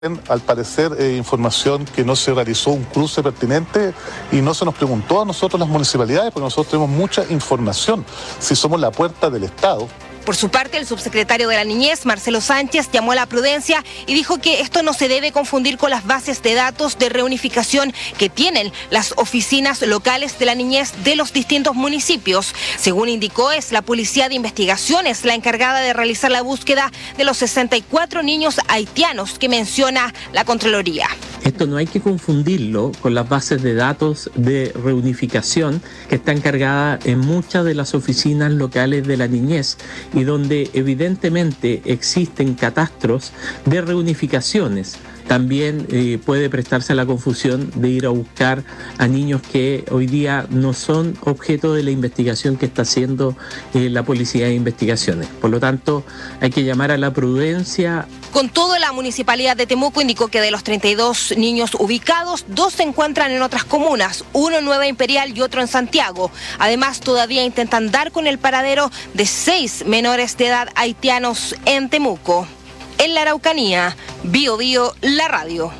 Al parecer, información que no se realizó un cruce pertinente y no se nos preguntó a nosotros las municipalidades, porque nosotros tenemos mucha información. Si somos la puerta del Estado. Por su parte, el subsecretario de la Niñez, Marcelo Sánchez, llamó a la prudencia y dijo que esto no se debe confundir con las bases de datos de reunificación que tienen las oficinas locales de la niñez de los distintos municipios. Según indicó, es la Policía de Investigaciones la encargada de realizar la búsqueda de los 64 niños haitianos que menciona la Contraloría. Esto no hay que confundirlo con las bases de datos de reunificación que están cargadas en muchas de las oficinas locales de la niñez y donde evidentemente existen catastros de reunificaciones. También puede prestarse a la confusión de ir a buscar a niños que hoy día no son objeto de la investigación que está haciendo la Policía de Investigaciones. Por lo tanto, hay que llamar a la prudencia. Con todo, la Municipalidad de Temuco indicó que de los 32 niños ubicados, 2 se encuentran en otras comunas, uno en Nueva Imperial y otro en Santiago. Además, todavía intentan dar con el paradero de 6 menores de edad haitianos en Temuco. En la Araucanía, Bio Bio, la radio.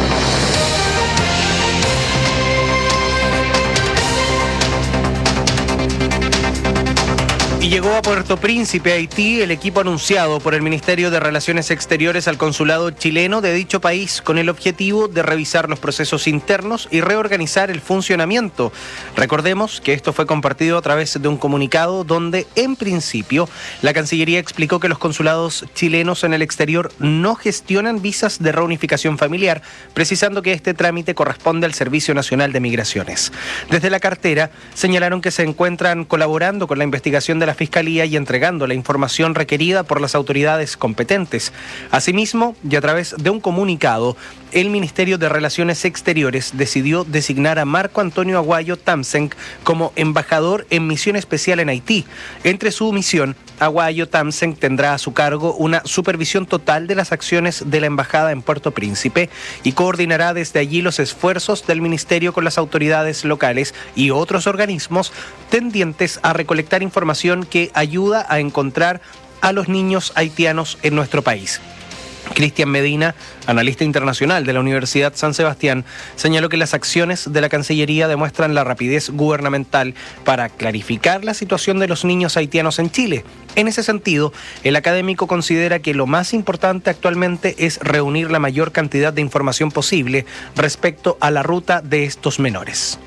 Y llegó a Puerto Príncipe, Haití, el equipo anunciado por el Ministerio de Relaciones Exteriores al consulado chileno de dicho país con el objetivo de revisar los procesos internos y reorganizar el funcionamiento. Recordemos que esto fue compartido a través de un comunicado donde, en principio, la Cancillería explicó que los consulados chilenos en el exterior no gestionan visas de reunificación familiar, precisando que este trámite corresponde al Servicio Nacional de Migraciones. Desde la cartera señalaron que se encuentran colaborando con la investigación de la Fiscalía y entregando la información requerida por las autoridades competentes. Asimismo, y a través de un comunicado, el Ministerio de Relaciones Exteriores decidió designar a Marco Antonio Aguayo Tamsenk como embajador en misión especial en Haití. Entre su misión, Aguayo Tamsenk tendrá a su cargo una supervisión total de las acciones de la embajada en Puerto Príncipe y coordinará desde allí los esfuerzos del ministerio con las autoridades locales y otros organismos tendientes a recolectar información que ayuda a encontrar a los niños haitianos en nuestro país. Cristian Medina, analista internacional de la Universidad San Sebastián, señaló que las acciones de la Cancillería demuestran la rapidez gubernamental para clarificar la situación de los niños haitianos en Chile. En ese sentido, el académico considera que lo más importante actualmente es reunir la mayor cantidad de información posible respecto a la ruta de estos menores.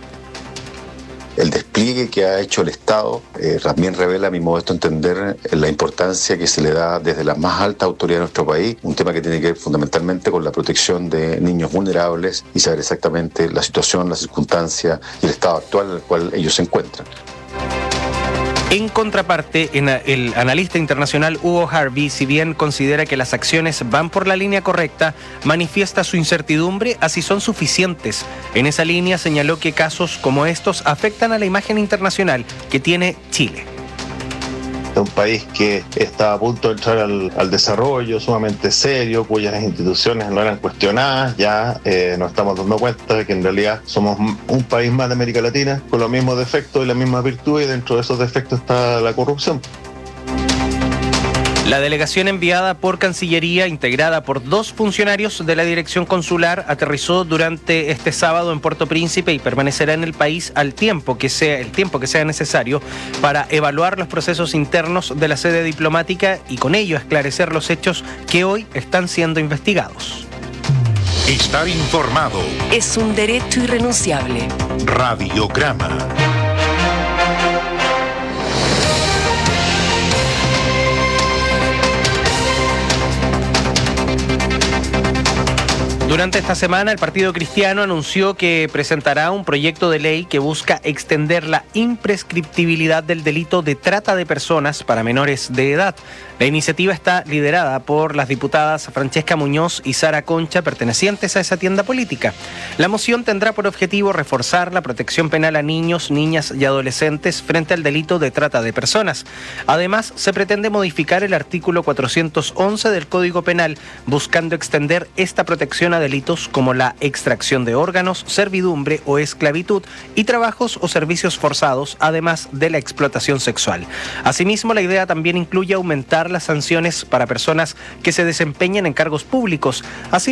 El despliegue que ha hecho el Estado también revela, a mi modesto entender, la importancia que se le da desde las más altas autoridades de nuestro país, un tema que tiene que ver fundamentalmente con la protección de niños vulnerables y saber exactamente la situación, la circunstancia y el estado actual en el cual ellos se encuentran. En contraparte, el analista internacional Hugo Harvey, si bien considera que las acciones van por la línea correcta, manifiesta su incertidumbre a si son suficientes. En esa línea señaló que casos como estos afectan a la imagen internacional que tiene Chile. De un país que está a punto de entrar al desarrollo, sumamente serio, cuyas instituciones no eran cuestionadas. Ya nos estamos dando cuenta de que en realidad somos un país más de América Latina con los mismos defectos y las mismas virtudes, y dentro de esos defectos está la corrupción. La delegación enviada por Cancillería, integrada por 2 funcionarios de la Dirección Consular, aterrizó durante este sábado en Puerto Príncipe y permanecerá en el país el tiempo que sea necesario para evaluar los procesos internos de la sede diplomática y con ello esclarecer los hechos que hoy están siendo investigados. Estar informado es un derecho irrenunciable. Radiograma. Durante esta semana, el Partido Cristiano anunció que presentará un proyecto de ley que busca extender la imprescriptibilidad del delito de trata de personas para menores de edad. La iniciativa está liderada por las diputadas Francesca Muñoz y Sara Concha, pertenecientes a esa tienda política. La moción tendrá por objetivo reforzar la protección penal a niños, niñas y adolescentes frente al delito de trata de personas. Además, se pretende modificar el artículo 411 del Código Penal, buscando extender esta protección a delitos como la extracción de órganos, servidumbre o esclavitud y trabajos o servicios forzados, además de la explotación sexual. Asimismo, la idea también incluye aumentar las sanciones para personas que se desempeñen en cargos públicos. Así